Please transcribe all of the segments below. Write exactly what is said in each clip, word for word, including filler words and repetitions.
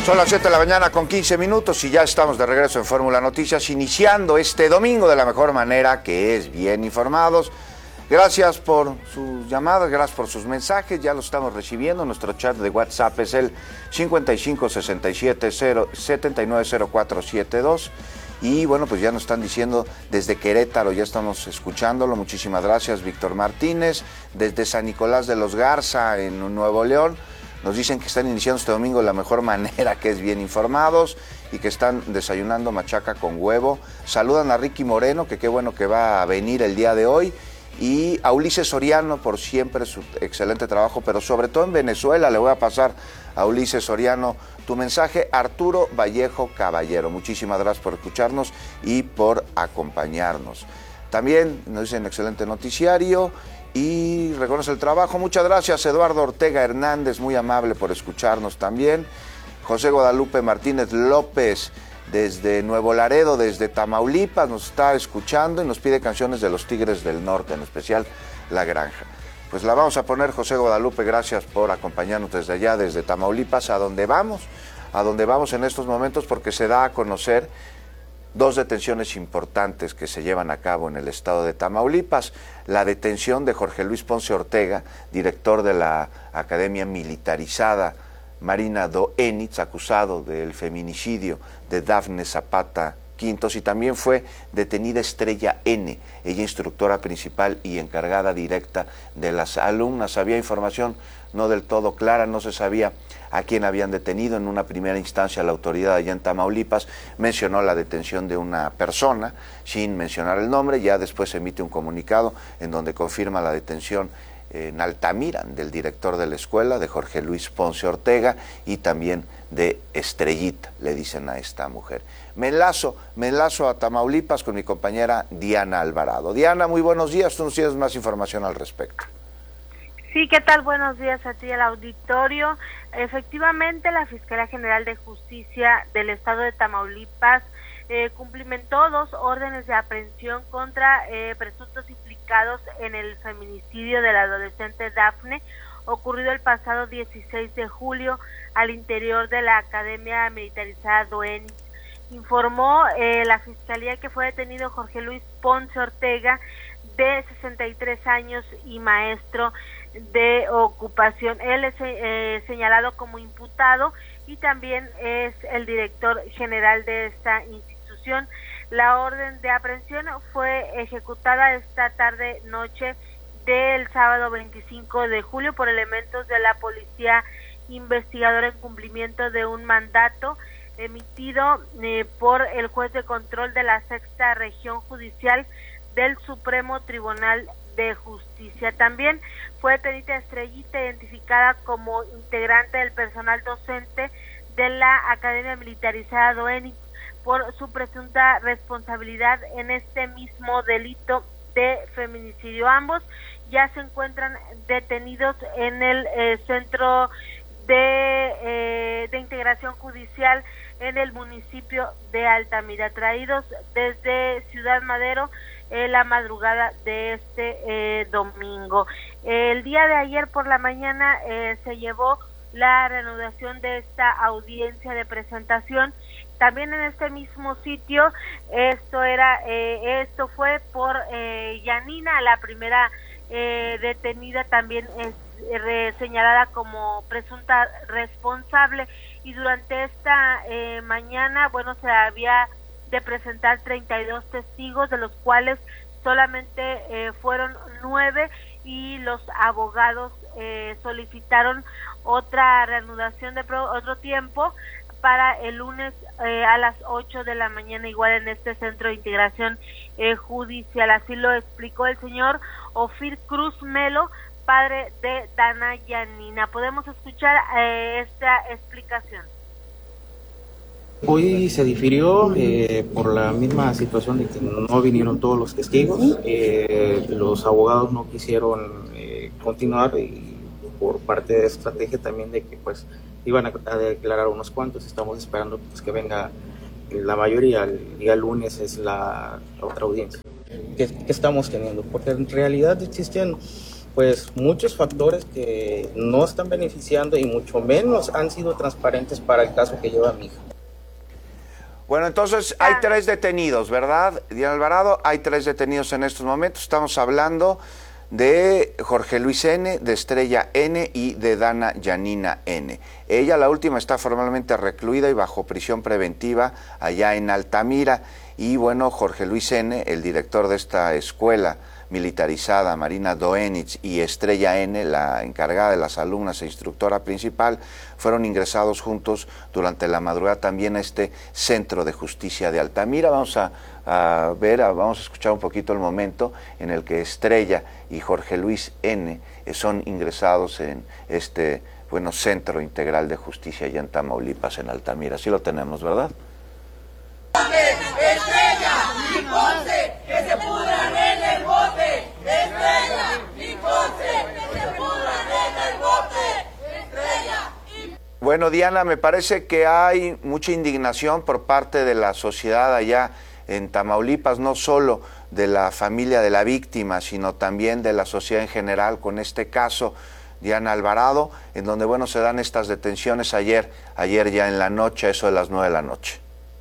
Son las siete de la mañana con quince minutos y ya estamos de regreso en Fórmula Noticias, iniciando este domingo de la mejor manera, que es bien informados. Gracias por sus llamadas, gracias por sus mensajes, ya los estamos recibiendo. Nuestro chat de WhatsApp es el cincuenta y cinco sesenta y siete setenta y nueve cero cuatro setenta y dos. Y bueno, pues ya nos están diciendo desde Querétaro, ya estamos escuchándolo. Muchísimas gracias, Víctor Martínez. Desde San Nicolás de los Garza, en Nuevo León, nos dicen que están iniciando este domingo de la mejor manera, que es bien informados, y que están desayunando machaca con huevo. Saludan a Ricky Moreno, que qué bueno que va a venir el día de hoy. Y a Ulises Soriano por siempre su excelente trabajo, pero sobre todo en Venezuela. Le voy a pasar a Ulises Soriano tu mensaje. Arturo Vallejo Caballero, muchísimas gracias por escucharnos y por acompañarnos. También nos dicen excelente noticiario y reconoce el trabajo. Muchas gracias, Eduardo Ortega Hernández, muy amable por escucharnos también. José Guadalupe Martínez López, desde Nuevo Laredo, desde Tamaulipas, nos está escuchando y nos pide canciones de los Tigres del Norte, en especial La Granja. Pues la vamos a poner, José Guadalupe, gracias por acompañarnos desde allá, desde Tamaulipas, a donde vamos, a donde vamos en estos momentos, porque se da a conocer dos detenciones importantes que se llevan a cabo en el estado de Tamaulipas. La detención de Jorge Luis Ponce Ortega, director de la Academia Militarizada Marina Doenitz, acusado del feminicidio de Dafne Zapata Quintos, y también fue detenida Estrella N, ella instructora principal y encargada directa de las alumnas. Había información no del todo clara, no se sabía a quién habían detenido. En una primera instancia la autoridad allá en Tamaulipas mencionó la detención de una persona sin mencionar el nombre, ya después emite un comunicado en donde confirma la detención en Altamira del director de la escuela, de Jorge Luis Ponce Ortega, y también de Estrellita, le dicen a esta mujer. Me enlazo, me enlazo a Tamaulipas con mi compañera Diana Alvarado. Diana, muy buenos días, tú nos tienes más información al respecto. Sí, ¿qué tal? Buenos días a ti, al auditorio. Efectivamente, la Fiscalía General de Justicia del Estado de Tamaulipas eh, cumplimentó dos órdenes de aprehensión contra eh, presuntos implicados en el feminicidio de la adolescente Dafne, ocurrido el pasado dieciséis de julio al interior de la Academia Militarizada Doenitz. Informó eh, la Fiscalía que fue detenido Jorge Luis Ponce Ortega, de sesenta y tres años y maestro de ocupación. Él es eh, señalado como imputado y también es el director general de esta institución. La orden de aprehensión fue ejecutada esta tarde noche del sábado veinticinco de julio por elementos de la Policía Investigadora en cumplimiento de un mandato emitido eh, por el juez de control de la Sexta Región Judicial del Supremo Tribunal de Justicia. También fue detenida Estrellita, identificada como integrante del personal docente de la Academia Militarizada Doenitz, por su presunta responsabilidad en este mismo delito de feminicidio. Ambos ya se encuentran detenidos en el eh, centro de, eh, de integración judicial en el municipio de Altamira, traídos desde Ciudad Madero eh, la madrugada de este eh, domingo. El día de ayer por la mañana eh, se llevó la reanudación de esta audiencia de presentación, también en este mismo sitio. Esto era, eh, esto fue por eh, Yanina, la primera eh, detenida, también es eh, señalada como presunta responsable, y durante esta eh, mañana, bueno, se había de presentar treinta y dos testigos, de los cuales solamente eh, fueron nueve, y los abogados eh, solicitaron otra reanudación de pro, otro tiempo para el lunes eh, a las ocho de la mañana, igual en este centro de integración eh, judicial. Así lo explicó el señor Ofir Cruz Melo, padre de Dana Yanina. Podemos escuchar eh, esta explicación. Hoy se difirió eh, por la misma situación de que no vinieron todos los testigos. Eh, los abogados no quisieron eh, continuar, y por parte de estrategia también de que pues iban a, a declarar unos cuantos. Estamos esperando pues que venga la mayoría. El día lunes es la, la otra audiencia que, que estamos teniendo, porque en realidad existen pues muchos factores que no están beneficiando y mucho menos han sido transparentes para el caso que lleva mi hija. Bueno, entonces hay tres detenidos, ¿verdad, Diana Alvarado? Hay tres detenidos en estos momentos. Estamos hablando de Jorge Luis N., de Estrella N. y de Dana Yanina N. Ella, la última, está formalmente recluida y bajo prisión preventiva allá en Altamira. Y bueno, Jorge Luis N., el director de esta escuela militarizada, Marina Doenitz, y Estrella N., la encargada de las alumnas e instructora principal, fueron ingresados juntos durante la madrugada también a este Centro de Justicia de Altamira. Vamos a, a ver, a, vamos a escuchar un poquito el momento en el que Estrella y Jorge Luis N. son ingresados en este, bueno, Centro Integral de Justicia allá en Tamaulipas, en Altamira. Así lo tenemos, ¿verdad? Estrella, ni Ponce, que se pudran en el bote. Estrella, ni Ponce, que se pudran en el bote. Estrella. Bueno, Diana, me parece que hay mucha indignación por parte de la sociedad allá en Tamaulipas, no solo de la familia de la víctima, sino también de la sociedad en general con este caso, Diana Alvarado, en donde, bueno, se dan estas detenciones ayer, ayer ya en la noche, eso de las nueve de la noche.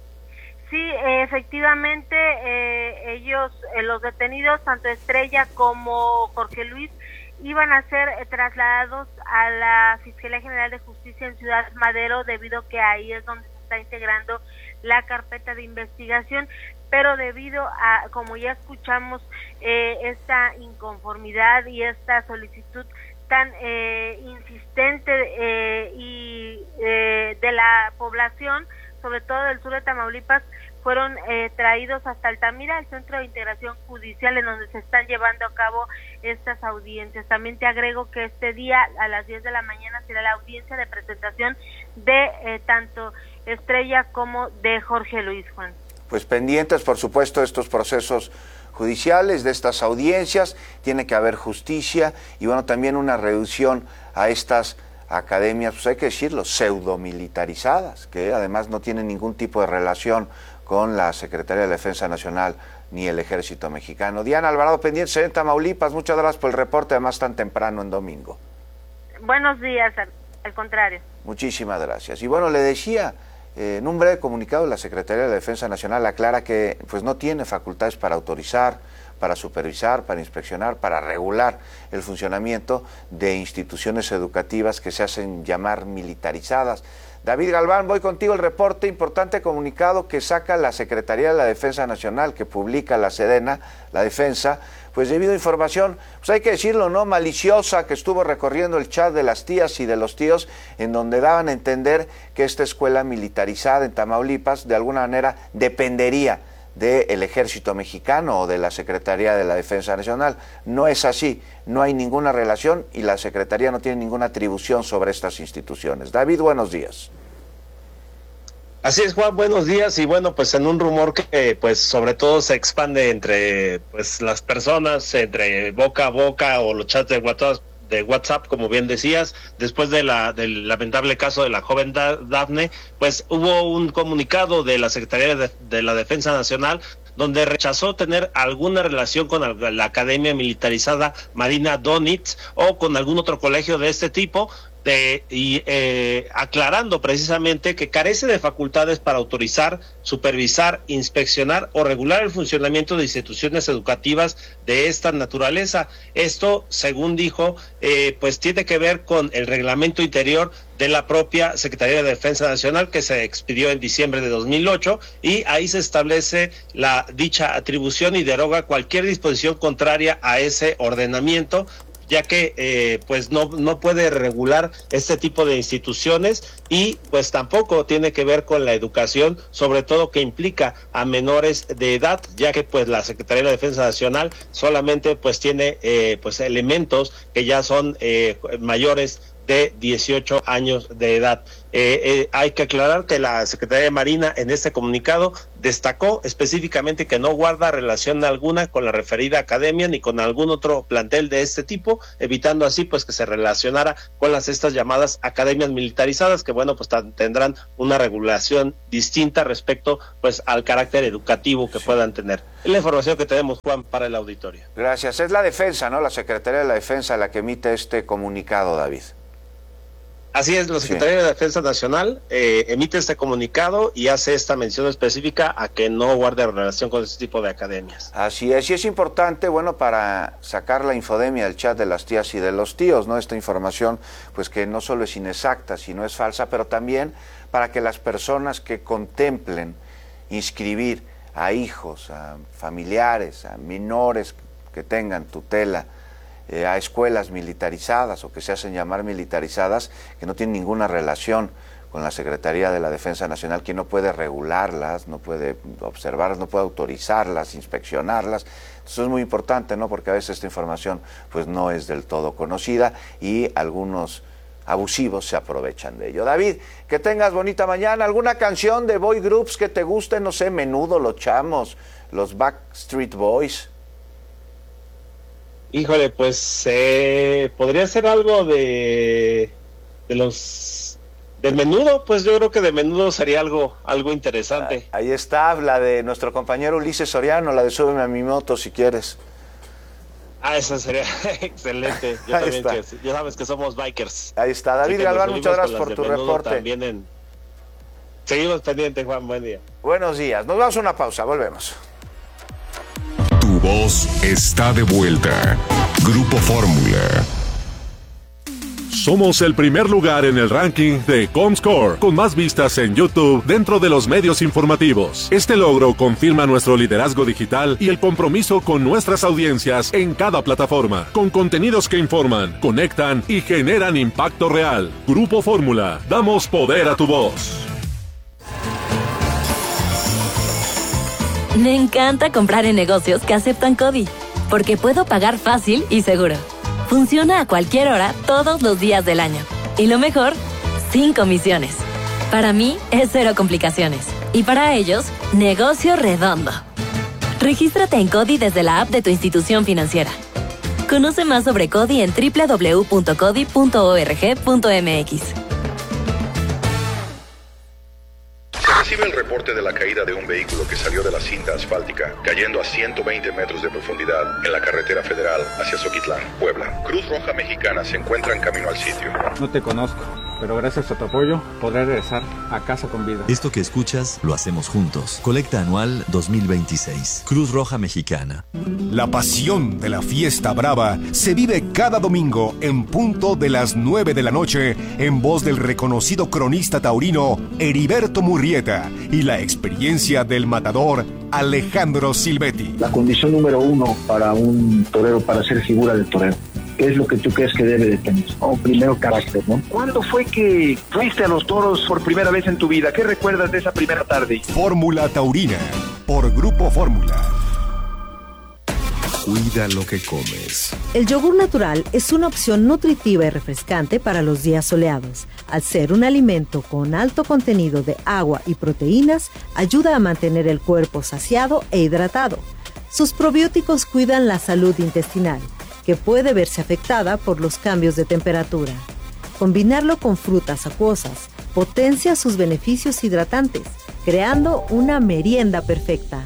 Sí, efectivamente, eh, ellos, eh, los detenidos, tanto Estrella como Jorge Luis, iban a ser eh, trasladados a la Fiscalía General de Justicia en Ciudad Madero, debido a que ahí es donde se está integrando la carpeta de investigación, pero debido a, como ya escuchamos, eh, esta inconformidad y esta solicitud tan eh, insistente eh, y eh, de la población, sobre todo del sur de Tamaulipas, fueron eh, traídos hasta Altamira, el Centro de Integración Judicial, en donde se están llevando a cabo estas audiencias. También te agrego que este día a las diez de la mañana será la audiencia de presentación de eh, tanto Estrella como de Jorge Luis, Juan. Pues pendientes, por supuesto, de estos procesos judiciales, de estas audiencias, tiene que haber justicia y bueno, también una reducción a estas academias, pues hay que decirlo, pseudomilitarizadas, que además no tienen ningún tipo de relación con la Secretaría de la Defensa Nacional ni el Ejército Mexicano. Diana Alvarado, pendiente en Tamaulipas, muchas gracias por el reporte, además tan temprano en domingo. Buenos días, al, al contrario. Muchísimas gracias. Y bueno, le decía, eh, en un breve comunicado la Secretaría de la Defensa Nacional aclara que pues no tiene facultades para autorizar, para supervisar, para inspeccionar, para regular el funcionamiento de instituciones educativas que se hacen llamar militarizadas. David Galván, voy contigo, el reporte, importante comunicado que saca la Secretaría de la Defensa Nacional, que publica la Sedena, la Defensa, pues debido a información, pues hay que decirlo, ¿no?, maliciosa, que estuvo recorriendo el chat de las tías y de los tíos, en donde daban a entender que esta escuela militarizada en Tamaulipas, de alguna manera, dependería del Ejército Mexicano o de la Secretaría de la Defensa Nacional. No es así, no hay ninguna relación y la Secretaría no tiene ninguna atribución sobre estas instituciones. David, buenos días. Así es, Juan, buenos días. Y bueno, pues en un rumor que pues sobre todo se expande entre pues las personas, entre boca a boca o los chats de WhatsApp, de WhatsApp, como bien decías, después de la del lamentable caso de la joven Dafne, pues hubo un comunicado de la Secretaría de, de la Defensa Nacional donde rechazó tener alguna relación con la, la Academia Militarizada Marina Doenitz o con algún otro colegio de este tipo, de, y eh, aclarando precisamente que carece de facultades para autorizar, supervisar, inspeccionar o regular el funcionamiento de instituciones educativas de esta naturaleza. Esto, según dijo, eh, pues tiene que ver con el reglamento interior de la propia Secretaría de Defensa Nacional, que se expidió en diciembre de dos mil ocho, y ahí se establece la dicha atribución y deroga cualquier disposición contraria a ese ordenamiento, ya que eh, pues no, no puede regular este tipo de instituciones y pues tampoco tiene que ver con la educación, sobre todo que implica a menores de edad, ya que pues la Secretaría de la Defensa Nacional solamente pues tiene eh, pues elementos que ya son eh, mayores de dieciocho años de edad. Eh, eh, hay que aclarar que la Secretaría de Marina en este comunicado destacó específicamente que no guarda relación alguna con la referida academia ni con algún otro plantel de este tipo, evitando así pues que se relacionara con las estas llamadas academias militarizadas, que bueno pues tendrán una regulación distinta respecto pues al carácter educativo que puedan tener. Es la información que tenemos, Juan, para el auditorio. Gracias. Es la Defensa, ¿no? La Secretaría de la Defensa la que emite este comunicado, David. Así es, la Secretaría sí. de Defensa Nacional eh, emite este comunicado y hace esta mención específica a que no guarde relación con este tipo de academias. Así es, y es importante, bueno, para sacar la infodemia del chat de las tías y de los tíos, ¿no? Esta información, pues que no solo es inexacta, sino es falsa, pero también para que las personas que contemplen inscribir a hijos, a familiares, a menores que tengan tutela, Eh, a escuelas militarizadas o que se hacen llamar militarizadas, que no tienen ninguna relación con la Secretaría de la Defensa Nacional, que no puede regularlas, no puede observarlas, no puede autorizarlas, inspeccionarlas. Eso es muy importante, ¿no? Porque a veces esta información pues no es del todo conocida y algunos abusivos se aprovechan de ello. David, que tengas bonita mañana. ¿Alguna canción de boy groups que te guste? No sé, Menudo, Los Chamos, los Backstreet Boys. Híjole, pues eh, podría ser algo de de los del Menudo, pues yo creo que de Menudo sería algo algo interesante. Ahí está, la de nuestro compañero Ulises Soriano, la de Súbeme a mi moto si quieres. Ah, esa sería excelente. Yo Ahí también, está. que, ya sabes que somos bikers. Ahí está, David Galván, muchas gracias por tu reporte. También en... Seguimos pendientes, Juan, buen día. Buenos días, nos vamos a una pausa, volvemos. Tu voz está de vuelta. Grupo Fórmula. Somos el primer lugar en el ranking de Comscore, con más vistas en YouTube dentro de los medios informativos. Este logro confirma nuestro liderazgo digital y el compromiso con nuestras audiencias en cada plataforma, con contenidos que informan, conectan y generan impacto real. Grupo Fórmula, damos poder a tu voz. Me encanta comprar en negocios que aceptan CODI, porque puedo pagar fácil y seguro. Funciona a cualquier hora, todos los días del año. Y lo mejor, sin comisiones. Para mí, es cero complicaciones. Y para ellos, negocio redondo. Regístrate en CODI desde la app de tu institución financiera. Conoce más sobre CODI en doble u doble u doble u punto codi punto org punto m x. Recibe el reporte de la caída de un vehículo que salió de la cinta asfáltica, cayendo a ciento veinte metros de profundidad en la carretera federal hacia Zoquitlán, Puebla. Cruz Roja Mexicana se encuentra en camino al sitio. No te conozco, pero gracias a tu apoyo podré regresar a casa con vida. Esto que escuchas lo hacemos juntos. Colecta anual dos mil veintiséis. Cruz Roja Mexicana. La pasión de la fiesta brava se vive cada domingo en punto de las nueve de la noche en voz del reconocido cronista taurino Heriberto Murrieta y la experiencia del matador Alejandro Silvetti. La condición número uno para un torero, para ser figura del torero, ¿qué es lo que tú crees que debe de tener? Oh, primero, carácter, ¿no? ¿Cuándo fue que fuiste a los toros por primera vez en tu vida? ¿Qué recuerdas de esa primera tarde? Fórmula Taurina, por Grupo Fórmula. Cuida lo que comes. El yogur natural es una opción nutritiva y refrescante para los días soleados. Al ser un alimento con alto contenido de agua y proteínas, ayuda a mantener el cuerpo saciado e hidratado. Sus probióticos cuidan la salud intestinal, que puede verse afectada por los cambios de temperatura. Combinarlo con frutas acuosas potencia sus beneficios hidratantes, creando una merienda perfecta.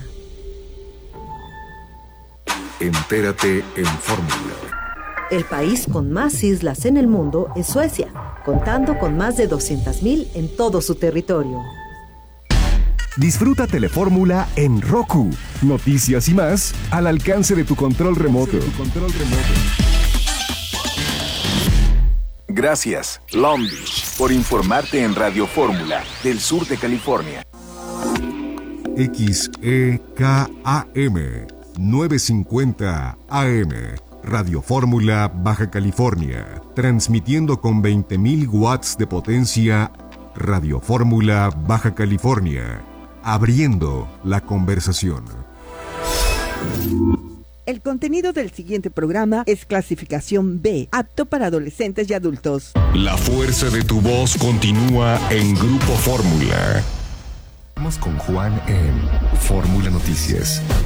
Entérate en Fórmula. El país con más islas en el mundo es Suecia, contando con más de doscientas mil en todo su territorio. Disfruta Telefórmula en Roku. Noticias y más al alcance de tu control remoto. Gracias, Long Beach, por informarte en Radio Fórmula del sur de California. X E K A M novecientos cincuenta A M, Radio Fórmula, Baja California, transmitiendo con veinte mil watts de potencia. Radio Fórmula, Baja California, abriendo la conversación. El contenido del siguiente programa es clasificación B, apto para adolescentes y adultos. La fuerza de tu voz continúa en Grupo Fórmula. Vamos con Juan en Fórmula Noticias.